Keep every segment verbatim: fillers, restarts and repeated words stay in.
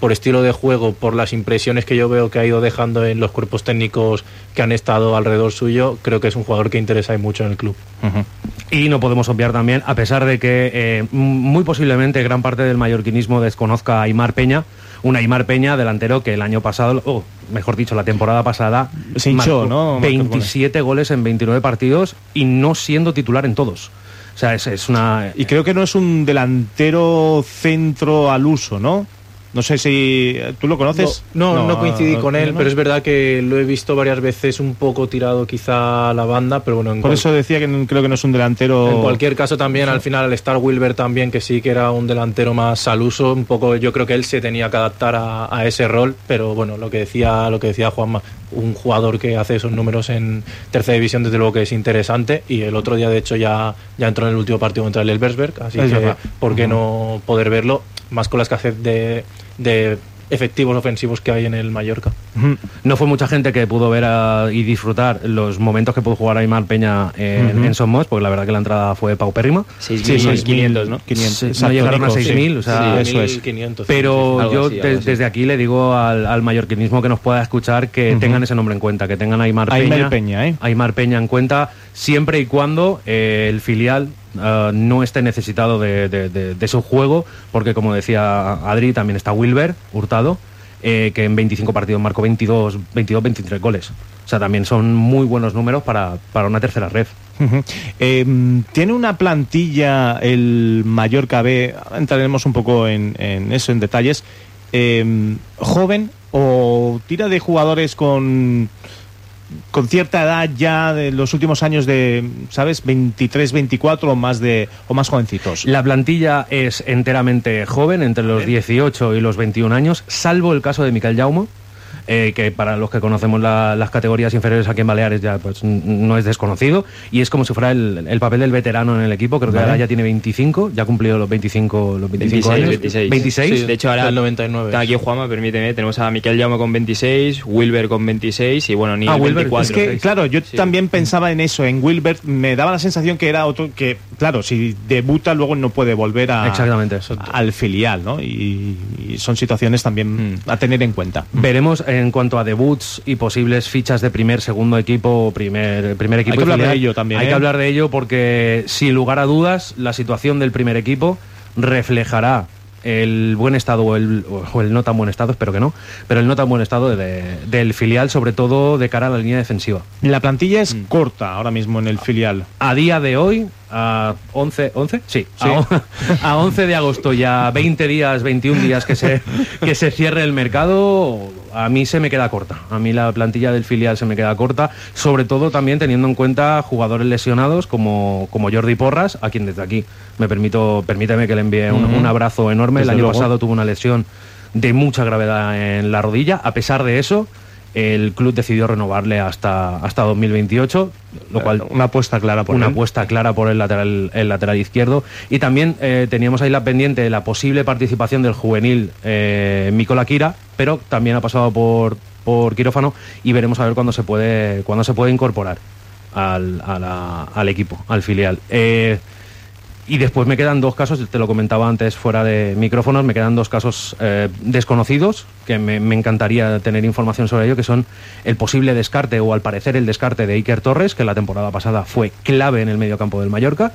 por estilo de juego, por las impresiones que yo veo que ha ido dejando en los cuerpos técnicos que han estado alrededor suyo, creo que es un jugador que interesa mucho en el club. Uh-huh. Y no podemos obviar también, a pesar de que eh, muy posiblemente gran parte del mallorquinismo desconozca a Aimar Peña, un Aimar Peña delantero que el año pasado, o oh, mejor dicho, la temporada pasada se hinchó, ¿no? veintisiete goles en veintinueve partidos y no siendo titular en todos. O sea, es, es una... Y creo que no es un delantero centro al uso, ¿no? No sé si... ¿Tú lo conoces? No, no, no coincidí no, con él, no. pero es verdad que lo he visto varias veces un poco tirado quizá a la banda, pero bueno... En Por cual... eso decía que no, creo que no es un delantero... En cualquier caso también, al final, al estar Wilber también, que sí que era un delantero más al uso, un poco yo creo que él se tenía que adaptar a, a ese rol, pero bueno, lo que decía lo que decía Juanma, un jugador que hace esos números en tercera división desde luego que es interesante, y el otro día de hecho ya, ya entró en el último partido contra el Elversberg, así es que verdad. ¿por qué no poder verlo? Más con la escasez de... de efectivos ofensivos que hay en el Mallorca. No fue mucha gente que pudo ver a, y disfrutar los momentos que pudo jugar Aimar Peña en, uh-huh. en Somos, porque la verdad que la entrada fue paupérrima. seis mil quinientos, ¿no? quinientos. Sí, no llegaron a seis mil, sí. O sea, sí, eso es. quinientos, pero sí, sí, yo así, de, desde aquí le digo al, al mallorquinismo que nos pueda escuchar que uh-huh. tengan ese nombre en cuenta, que tengan a Aimar Peña, Aimar Peña, ¿eh? Aimar Peña en cuenta, siempre y cuando eh, el filial Uh, no esté necesitado de, de, de, de su juego, porque como decía Adri, también está Wilber Hurtado, eh, que en veinticinco partidos marcó veintidós, veintidós, veintitrés goles. O sea, también son muy buenos números para, para una tercera red. Uh-huh. Eh, ¿Tiene una plantilla el Mallorca B? Entraremos un poco en, en eso, en detalles. Eh, ¿Joven o tira de jugadores con... con cierta edad ya de los últimos años de, ¿sabes? veintitrés, veinticuatro o más de o más jovencitos? La plantilla es enteramente joven, entre los dieciocho y los veintiún años, salvo el caso de Miquel Jaume, eh, que para los que conocemos la, las categorías inferiores aquí en Baleares ya pues no es desconocido, y es como si fuera el, el papel del veterano en el equipo. Creo que vale. ahora ya tiene veinticinco, ya ha cumplido los veinticinco, los veinticinco veintiséis, años. veintiséis. veintiséis. Sí, de hecho ahora el noventa y nueve. Está aquí Juanma, permíteme, tenemos a Miquel Jaume con veintiséis, Wilber con veintiséis y bueno, ni ah, el veinticuatro. Es que, claro, yo sí. también pensaba en eso, en Wilber, me daba la sensación que era otro, que claro, si debuta luego no puede volver a, Exactamente. al filial, ¿no? Y, y son situaciones también mm. a tener en cuenta. Veremos en cuanto a debuts y posibles fichas de primer, segundo equipo, primer, primer equipo. Hay que hablar filial. de ello también. Hay ¿eh? que hablar de ello porque, sin lugar a dudas, la situación del primer equipo reflejará el buen estado o el, o el no tan buen estado, espero que no, pero el no tan buen estado de, del filial, sobre todo de cara a la línea defensiva. La plantilla es mm. corta ahora mismo en el filial. A día de hoy, a once, ¿once? Sí, sí. A, a once de agosto, ya veinte días, veintiún días que se, que se cierre el mercado, a mí se me queda corta. A mí la plantilla del filial se me queda corta, sobre todo también teniendo en cuenta jugadores lesionados como, como Jordi Porras, a quien desde aquí me permito, permíteme que le envíe un, uh-huh. un abrazo enorme. Desde el año luego. pasado tuvo una lesión de mucha gravedad en la rodilla. A pesar de eso, el club decidió renovarle hasta, hasta dos mil veintiocho, lo cual una apuesta clara por una él. apuesta clara por el lateral, el lateral izquierdo. Y también eh, teníamos ahí la pendiente de la posible participación del juvenil eh, Mikola Kira, pero también ha pasado por, por quirófano y veremos a ver cuándo se puede, cuándo se puede incorporar al, a la, al equipo, al filial. Eh, Y después me quedan dos casos, te lo comentaba antes fuera de micrófonos, me quedan dos casos eh, desconocidos, que me, me encantaría tener información sobre ello, que son el posible descarte, o al parecer el descarte de Iker Torres, que la temporada pasada fue clave en el mediocampo del Mallorca,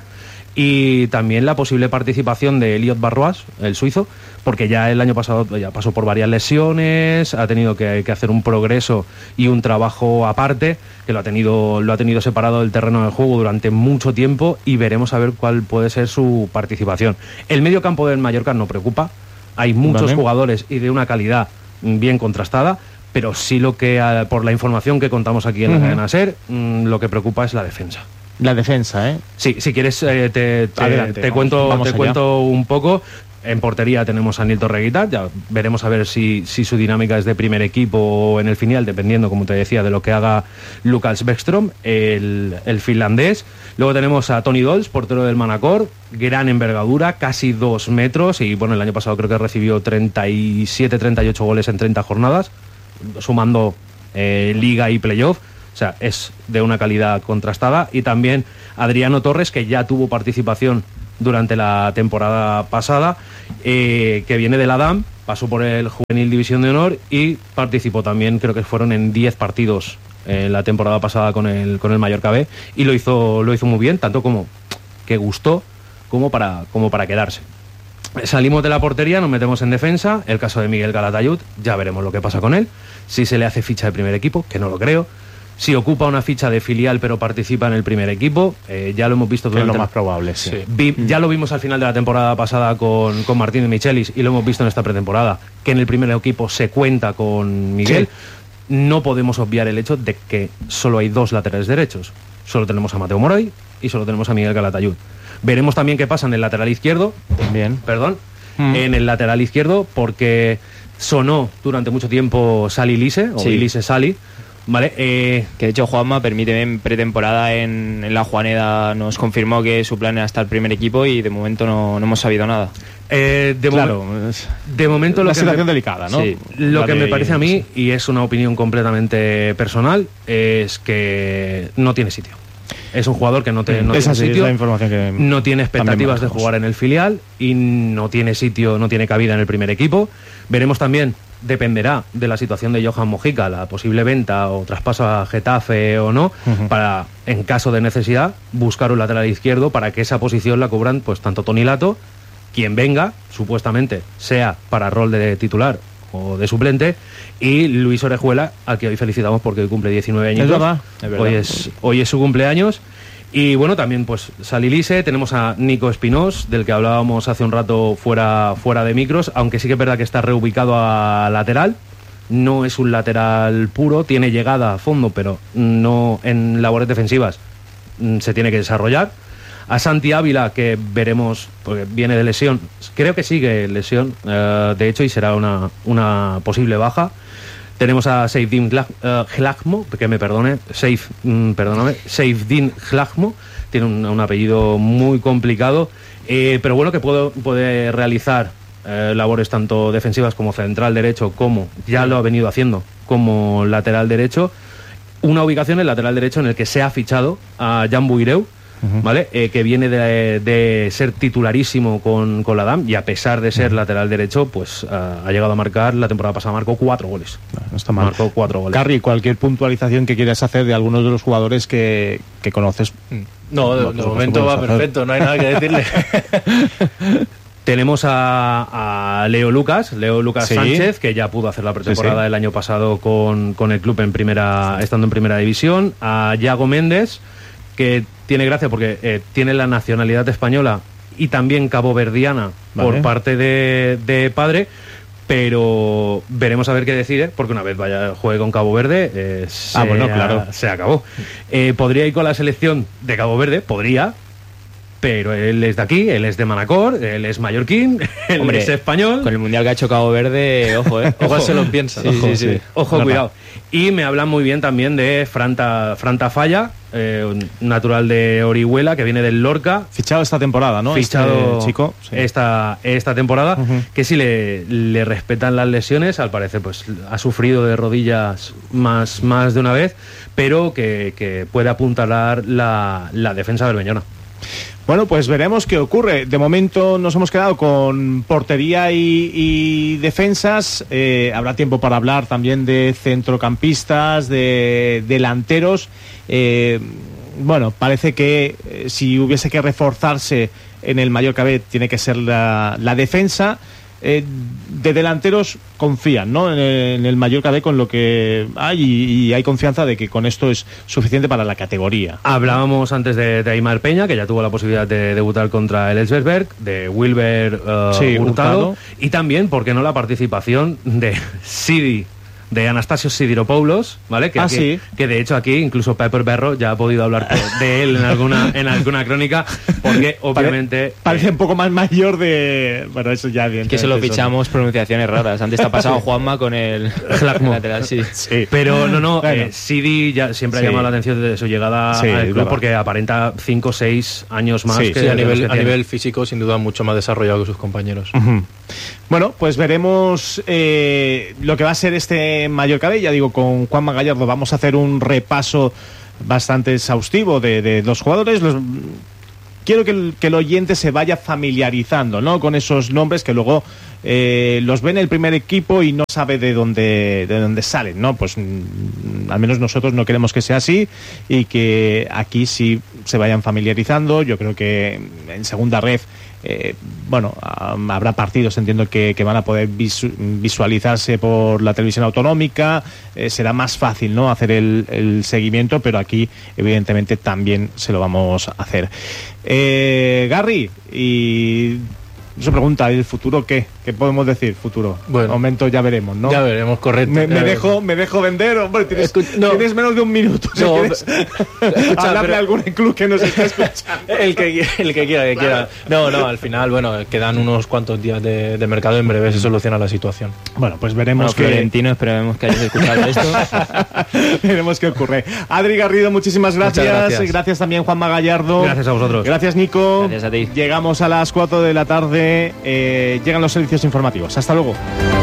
y también la posible participación de Elliot Barrois, el suizo, porque ya el año pasado ya pasó por varias lesiones, ha tenido que, que hacer un progreso y un trabajo aparte, que lo ha tenido lo ha tenido separado del terreno del juego durante mucho tiempo, y veremos a ver cuál puede ser su participación. El medio campo del Mallorca no preocupa, hay muchos vale. jugadores y de una calidad bien contrastada, pero sí lo que, por la información que contamos aquí en uh-huh. la cadena SER, lo que preocupa es la defensa. La defensa, ¿eh? Sí, si quieres eh, te, te, Adelante, te, vamos, cuento, vamos te allá. cuento un poco. En portería tenemos a Nilton Reguita, ya veremos a ver si, si su dinámica es de primer equipo o en el final, dependiendo, como te decía, de lo que haga Lukas Bäckström, el, el finlandés. Luego tenemos a Toni Dolls, portero del Manacor, gran envergadura, casi dos metros, y bueno, el año pasado creo que recibió treinta y siete, treinta y ocho goles en treinta jornadas, sumando eh, liga y playoff. O sea, es de una calidad contrastada. Y también Adriano Torres, que ya tuvo participación durante la temporada pasada, eh, que viene del Adam, pasó por el Juvenil División de Honor y participó también, creo que fueron en diez partidos en la temporada pasada con el, con el Mallorca B, y lo hizo, lo hizo muy bien, tanto como que gustó como para, como para quedarse. Salimos de la portería, nos metemos en defensa. El caso de Miguel Calatayud, ya veremos lo que pasa con él. Si se le hace ficha de primer equipo, que no lo creo. Si ocupa una ficha de filial pero participa en el primer equipo, eh, ya lo hemos visto durante... Es lo más probable, sí. sí. Vi, ya lo vimos al final de la temporada pasada con, con Martínez Michelis, y lo hemos visto en esta pretemporada, que en el primer equipo se cuenta con Miguel. Sí. No podemos obviar el hecho de que solo hay dos laterales derechos. Solo tenemos a Mateo Moroy y solo tenemos a Miguel Calatayud. Veremos también qué pasa en el lateral izquierdo. Bien. Perdón. Mm. En el lateral izquierdo, porque sonó durante mucho tiempo Sali Lise, o sí. Lise Sali. Vale. Eh... Que de hecho, Juanma, permíteme, en pretemporada en, en la Juaneda nos confirmó que su plan era estar el primer equipo, y de momento no, no hemos sabido nada. Eh, de, claro, momen de momento lo una que situación me, delicada, ¿no? Sí, lo la que de, me parece a mí, y es una opinión completamente personal, es que no tiene sitio. Es un jugador que no, te, no es tiene así, sitio, es la información que no tiene expectativas de jugar en el filial y no tiene sitio, no tiene cabida en el primer equipo. Veremos también, dependerá de la situación de Johan Mojica, la posible venta o traspaso a Getafe o no, uh-huh. para, en caso de necesidad, buscar un lateral izquierdo para que esa posición la cubran pues tanto Toni Lato, quien venga, supuestamente, sea para rol de titular o de suplente, y Luis Orejuela, al que hoy felicitamos porque hoy cumple diecinueve años. Es verdad, es verdad. Hoy es, hoy es su cumpleaños. Y bueno, también pues Sali Lise, tenemos a Nico Espinós, del que hablábamos hace un rato fuera, fuera de micros, aunque sí que es verdad que está reubicado a lateral. No es un lateral puro, tiene llegada a fondo, pero no en labores defensivas se tiene que desarrollar. A Santi Ávila, que veremos, porque viene de lesión, creo que sigue lesión, eh, de hecho, y será una, una posible baja. Tenemos a Seifdin Hlagmo, que me perdone, Seif, mm, perdóname, Seifdin Hlagmo, tiene un, un apellido muy complicado, eh, pero bueno, que puedo, puede realizar eh, labores tanto defensivas como central derecho, como ya lo ha venido haciendo, como lateral derecho. Una ubicación, el lateral derecho, en el que se ha fichado a Jan Buireu, Uh-huh. ¿vale? Eh, que viene de, de ser titularísimo con, con la D A M, y a pesar de ser uh-huh. lateral derecho, pues uh, ha llegado a marcar, la temporada pasada marcó cuatro goles. No, no está mal. Marcó cuatro goles. Carri, cualquier puntualización que quieras hacer de algunos de los jugadores que, que conoces. No, de, de momento va hacer. Perfecto, no hay nada que decirle. Tenemos a, a Leo Lucas, Leo Lucas sí. Sánchez, que ya pudo hacer la pretemporada sí, sí. el año pasado con, con el club en primera, estando en primera división. A Yago Méndez, que tiene gracia porque eh, tiene la nacionalidad española y también caboverdiana vale. por parte de, de padre, pero veremos a ver qué decide, porque una vez vaya juegue con Cabo Verde, eh, se, ah, bueno, claro. se acabó. Eh, ¿Podría ir con la selección de Cabo Verde? Podría, pero él es de aquí, él es de Manacor, él es mallorquín, él Hombre, es español. Con el Mundial que ha hecho Cabo Verde, ojo, eh. Ojo, se lo piensa. Sí, ojo, sí, sí. sí. Ojo, cuidado. Y me hablan muy bien también de Franta, Franta Falla, eh, un natural de Orihuela, que viene del Lorca. Fichado esta temporada, ¿no? Fichado este chico. Sí. Esta, esta temporada, uh-huh. que si le, le respetan las lesiones, al parecer pues ha sufrido de rodillas más, más de una vez, pero que, que puede apuntalar la, la defensa bermeñona. Bueno, pues veremos qué ocurre. De momento nos hemos quedado con portería y, y defensas. Eh, habrá tiempo para hablar también de centrocampistas, de delanteros. Eh, bueno, parece que eh, si hubiese que reforzarse en el Mallorca B, tiene que ser la, la defensa. Eh, de delanteros confían, ¿no? En el, en el Mallorca B con lo que hay, y, y hay confianza de que con esto es suficiente para la categoría. Hablábamos antes de, de Aimar Peña, que ya tuvo la posibilidad de debutar contra el Elversberg, de Wilber uh, sí, Hurtado, Hurtado, y también, ¿por qué no?, la participación de Sidi, de Anastasios Sidiropoulos, ¿vale? Que, ah, aquí, sí. que de hecho aquí incluso Pepper Berro ya ha podido hablar de él en alguna en alguna crónica, porque obviamente Pare, parece eh, un poco más mayor de... Bueno, eso ya bien. Que se lo fichamos, pronunciaciones raras. Antes te ha pasado Juanma con el lateral, sí. sí. Pero no, no, bueno. eh, Sidi ya siempre sí. ha llamado la atención de su llegada sí, al club, claro. porque aparenta cinco o seis años más sí, que, sí, a, nivel, que a nivel físico, sin duda, mucho más desarrollado que sus compañeros. Uh-huh. Bueno, pues veremos eh, lo que va a ser este Mallorca B. Ya digo, con Juanma Gallardo vamos a hacer un repaso bastante exhaustivo de, de los jugadores. Los, quiero que el, que el oyente se vaya familiarizando, ¿no?, con esos nombres que luego eh, los ve en el primer equipo y no sabe de dónde, de dónde salen, ¿no? Pues mm, al menos nosotros no queremos que sea así y que aquí sí se vayan familiarizando. Yo creo que en segunda ref, eh, bueno, um, habrá partidos, entiendo que, que van a poder visu- visualizarse por la televisión autonómica, eh, será más fácil, ¿no?, hacer el, el seguimiento, pero aquí evidentemente también se lo vamos a hacer. Eh, Garry, y se pregunta, ¿el futuro qué? ¿Qué podemos decir, futuro? Bueno, momento ya veremos, ¿no? Ya veremos, correcto. Me, me, Eh, dejo, me dejo vender, hombre, tienes, Escuch- no. tienes menos de un minuto. Si No, quieres escucha, hablarle pero- a algún club que nos esté escuchando. El que, el que quiera, que quiera. No, no, al final, bueno, quedan unos cuantos días de, de mercado, en breve se soluciona la situación. Bueno, pues veremos Bueno, que Florentino, esperemos que hayas escuchado esto. veremos qué ocurre. Adri Garrido, muchísimas gracias. Muchas gracias. también, Juanma Gallardo. Gracias a vosotros. Gracias, Nico. Gracias a ti. Llegamos a las cuatro de la tarde. Eh, llegan los servicios informativos. Hasta luego.